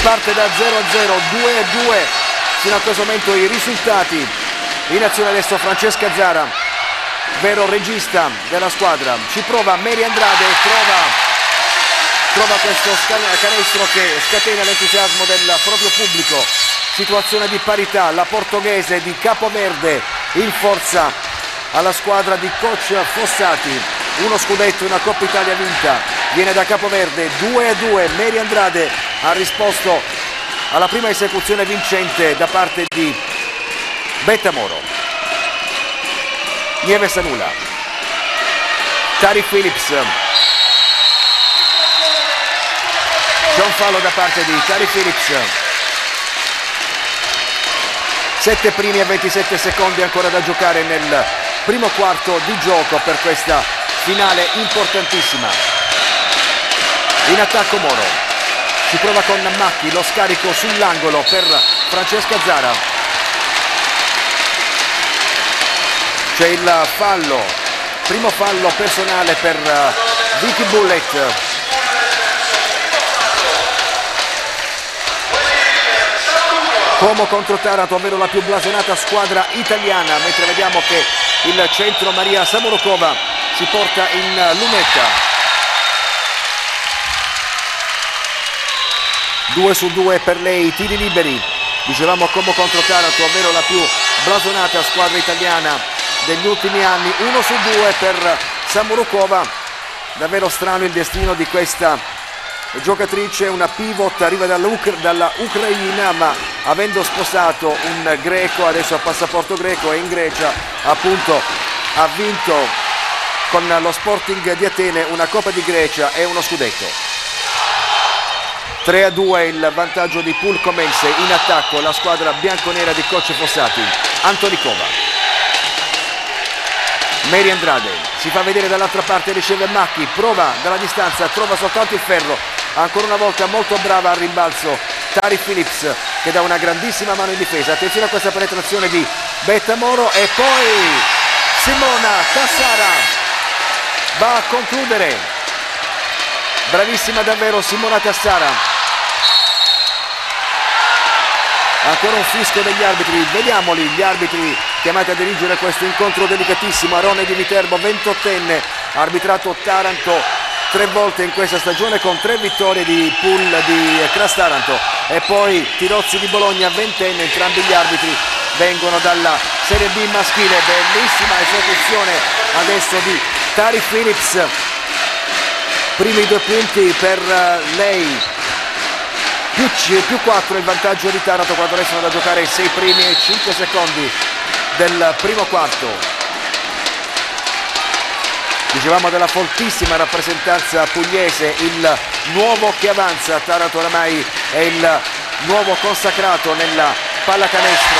parte da 0-0, 2-2 fino a questo momento i risultati. In azione adesso Francesca Zara, vero regista della squadra, ci prova Mary Andrade e trova questo canestro che scatena l'entusiasmo del proprio pubblico. Situazione di parità, la portoghese di Capoverde in forza alla squadra di coach Fossati. Uno scudetto, una Coppa Italia vinta, viene da Capoverde. 2-2, Mary Andrade ha risposto alla prima esecuzione vincente da parte di Betta Moro. Nieves Anula, Tari Phillips, c'è un fallo da parte di Tari Phillips. 7 primi e 27 secondi ancora da giocare nel primo quarto di gioco per questa finale importantissima. In attacco Moro, si prova con Macchi, lo scarico sull'angolo per Francesca Zara. C'è il fallo, primo fallo personale per Vicky Bullet. Como contro Taranto, ovvero la più blasonata squadra italiana, mentre vediamo che il centro Maria Samorukova si porta in lunetta. 2 su 2 per lei, tiri liberi. Dicevamo Como contro Taranto, ovvero la più blasonata squadra italiana degli ultimi anni. 1 su 2 per Samorukova. Davvero strano il destino di questa giocatrice, una pivot, arriva dalla Ucraina, ma avendo sposato un greco, adesso ha passaporto greco, e in Grecia appunto ha vinto con lo Sporting di Atene una Coppa di Grecia e uno scudetto. 3-2 il vantaggio di Pulcomense. In attacco la squadra bianconera di coach Fossati. Antonikova, Mary Andrade si fa vedere dall'altra parte, riceve Macchi, prova dalla distanza, trova soltanto il ferro. Ancora una volta molto brava al rimbalzo Tari Phillips, che dà una grandissima mano in difesa. Attenzione a questa penetrazione di Betta Moro, e poi Simona Tassara va a concludere. Bravissima davvero Simona Tassara. Ancora un fischio degli arbitri, vediamoli gli arbitri chiamati a dirigere questo incontro delicatissimo. Arone di Viterbo, 28enne, ha arbitrato Taranto 3 volte in questa stagione con 3 vittorie di pool di Cras Taranto, e poi Tirozzi di Bologna, 20enne, entrambi gli arbitri vengono dalla Serie B maschile. Bellissima esecuzione adesso di Tari Phillips, primi 2 punti per lei, più 4 il vantaggio di Taranto quando restano da giocare 6 primi e 5 secondi del primo quarto. Dicevamo della fortissima rappresentanza pugliese, il nuovo che avanza. Taranto oramai è il nuovo consacrato nella pallacanestro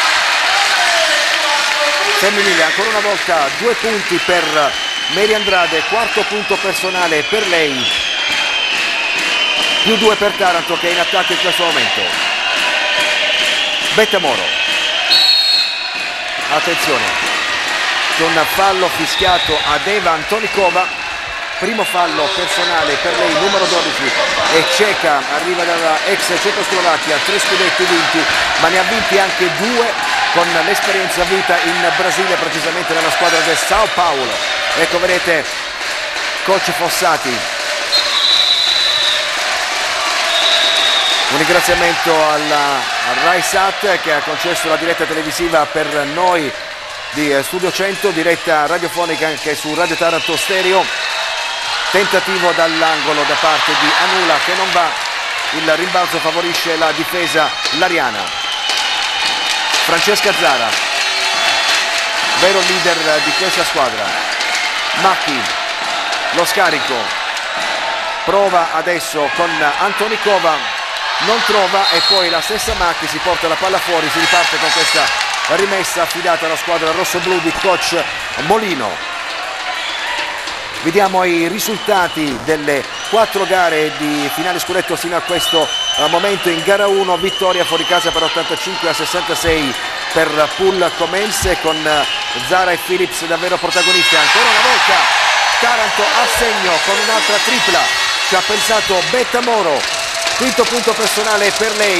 femminile. Ancora una volta 2 punti per Mary Andrade, quarto punto personale per lei, più 2 per Taranto che è in attacco in questo momento. Betta Moro, attenzione, c'è un fallo fischiato ad Eva Antonikova, primo fallo personale per lei, numero 12, e ceca, arriva dalla ex Cecoslovacchia, 3 scudetti vinti, ma ne ha vinti anche 2 con l'esperienza vita in Brasile, precisamente nella squadra del Sao Paulo. Ecco, vedete coach Fossati. Un ringraziamento al Rai Sat che ha concesso la diretta televisiva per noi di Studio 100, diretta radiofonica anche su Radio Taranto Stereo. Tentativo dall'angolo da parte di Anula che non va, il rimbalzo favorisce la difesa lariana. Francesca Zara, vero leader di questa squadra. Macchi, lo scarico, prova adesso con Antonikova, non trova, e poi la stessa Macchi si porta la palla fuori. Si riparte con questa rimessa affidata alla squadra rossoblu di coach Molino. Vediamo i risultati delle 4 gare di finale scudetto fino a questo momento. In gara 1 vittoria fuori casa per 85-66 per Pulcomense, con Zara e Phillips davvero protagonisti. Ancora una volta Taranto a segno con un'altra tripla, ci ha pensato Betta Moro, quinto punto personale per lei.